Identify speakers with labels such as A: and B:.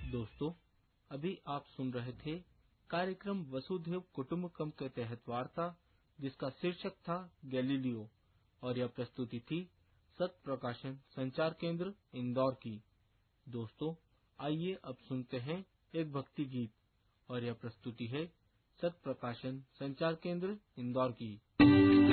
A: दोस्तों, अभी आप सुन रहे थे कार्यक्रम वसुधैव कुटुम्बकम के तहत वार्ता, जिसका शीर्षक था गैलीलियो, और यह प्रस्तुति थी सत्य प्रकाशन संचार केंद्र इंदौर की। दोस्तों, आइए अब सुनते हैं एक भक्ति गीत, और यह प्रस्तुति है सत्य प्रकाशन संचार केंद्र इंदौर की।